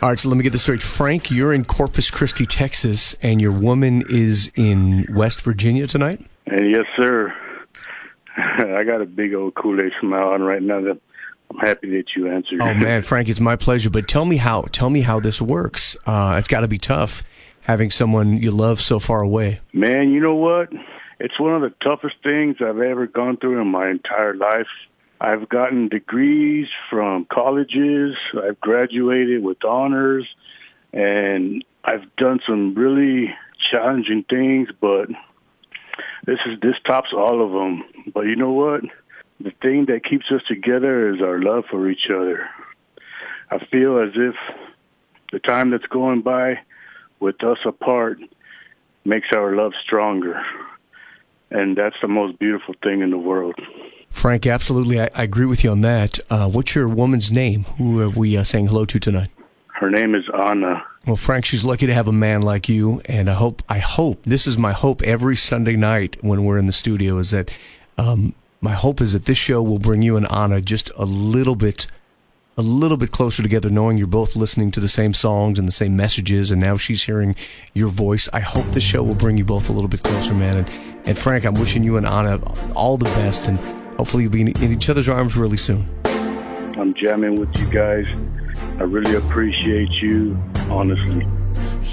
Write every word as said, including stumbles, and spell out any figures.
All right, so let me get this straight. Frank, you're in Corpus Christi, Texas, and your woman is in West Virginia tonight? Uh, yes, sir. I got a big old Kool-Aid smile on right now. That I'm happy that you answered. Oh, man, Frank, it's my pleasure. But tell me how. Tell me how this works. Uh, it's got to be tough having someone you love so far away. Man, you know what? It's one of the toughest things I've ever gone through in my entire life. I've gotten degrees from colleges. I've graduated with honors, and I've done some really challenging things, but this is this tops all of them. But you know what? The thing that keeps us together is our love for each other. I feel as if the time that's going by with us apart makes our love stronger, and that's the most beautiful thing in the world. Frank, absolutely. I, I agree with you on that. Uh, what's your woman's name? Who are we uh, saying hello to tonight? Her name is Anna. Well, Frank, she's lucky to have a man like you, and I hope, I hope, this is my hope every Sunday night when we're in the studio, is that um, my hope is that this show will bring you and Anna just a little bit, a little bit closer together, knowing you're both listening to the same songs and the same messages, and now she's hearing your voice. I hope this show will bring you both a little bit closer, man. And, and Frank, I'm wishing you and Anna all the best, and hopefully you'll be in, in each other's arms really soon. I'm jamming with you guys. I really appreciate you, honestly.